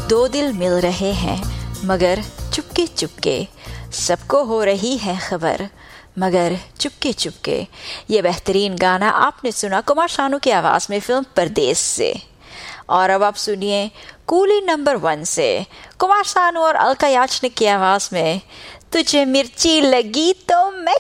दो दिल मिल रहे हैं मगर चुपके चुपके, सबको हो रही है खबर मगर चुपके चुपके। ये बेहतरीन गाना आपने सुना कुमार शानू की आवाज़ में फिल्म परदेस से। और अब आप सुनिए कूली नंबर 1 से कुमार शानू और अलका याग्निक की आवाज़ में तुझे मिर्ची लगी तो मैं